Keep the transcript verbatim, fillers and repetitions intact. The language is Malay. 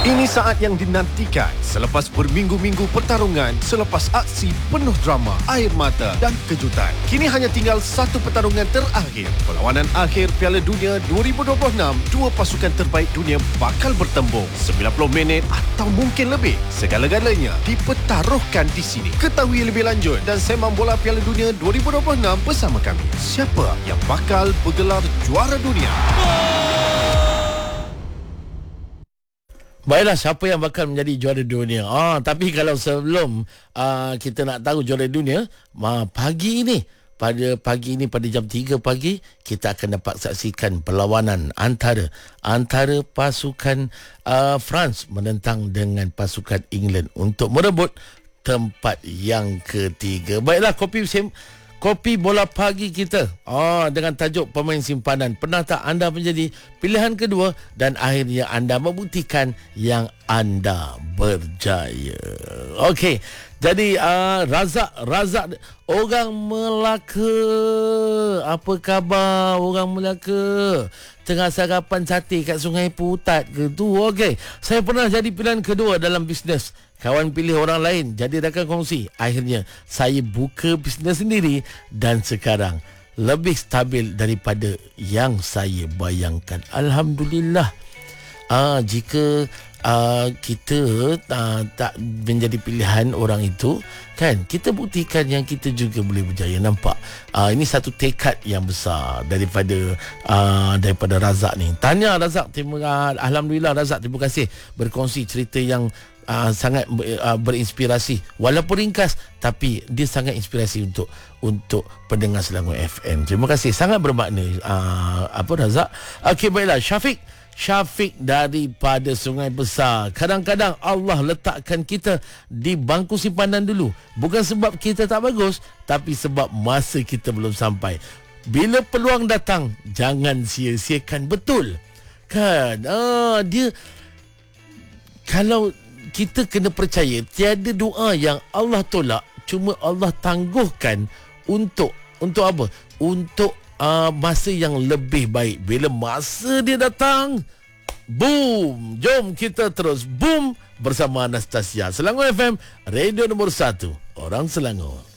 Ini saat yang dinantikan selepas berminggu-minggu pertarungan, selepas aksi penuh drama, air mata dan kejutan. Kini hanya tinggal satu pertarungan terakhir. Perlawanan akhir Piala Dunia dua ribu dua puluh enam, dua pasukan terbaik dunia bakal bertembung. sembilan puluh minit atau mungkin lebih. Segala-galanya dipertaruhkan di sini. Ketahui lebih lanjut dan sembang bola Piala Dunia dua ribu dua puluh enam bersama kami. Siapa yang bakal bergelar juara dunia? Baiklah, siapa yang bakal menjadi juara dunia? Ah, tapi kalau sebelum uh, kita nak tahu juara dunia, uh, pagi ini, pada pagi ini pada jam tiga pagi, kita akan dapat saksikan perlawanan antara antara pasukan uh, France menentang dengan pasukan England untuk merebut tempat yang ketiga. Baiklah, kopi sem Kopi bola pagi kita oh, dengan tajuk pemain simpanan. Pernah tak anda menjadi pilihan kedua dan akhirnya anda membuktikan yang anda berjaya? Okey, jadi uh, Razak Razak orang Melaka, apa khabar orang Melaka? Tengah sarapan sate kat Sungai Putat ke tu? Okey, saya pernah jadi pilihan kedua dalam bisnes. Kawan pilih orang lain jadi rakan kongsi. Akhirnya saya buka bisnes sendiri dan sekarang lebih stabil daripada yang saya bayangkan. Alhamdulillah. Ah, jika ah, kita ah, tak menjadi pilihan orang itu, kan, kita buktikan yang kita juga boleh berjaya. Nampak? Ah, ini satu tekad yang besar daripada ah, daripada Razak ni. Tanya Razak, terima kasih. Alhamdulillah Razak, terima kasih berkongsi cerita yang Uh, sangat uh, berinspirasi, walaupun ringkas tapi dia sangat inspirasi untuk untuk pendengar Selangor F M. Terima kasih, sangat bermakna uh, apa Razak. Okey, baiklah, Syafiq Syafiq daripada Sungai Besar. Kadang-kadang Allah letakkan kita di bangku simpanan dulu, bukan sebab kita tak bagus, tapi sebab masa kita belum sampai. Bila peluang datang, jangan sia-siakan. Betul kan? Ah, dia kalau kita kena percaya tiada doa yang Allah tolak, cuma Allah tangguhkan untuk untuk apa? Untuk uh, masa yang lebih baik. Bila masa dia datang, boom, jom kita terus boom bersama Anastasia. Selangor F M, radio nombor satu, orang Selangor.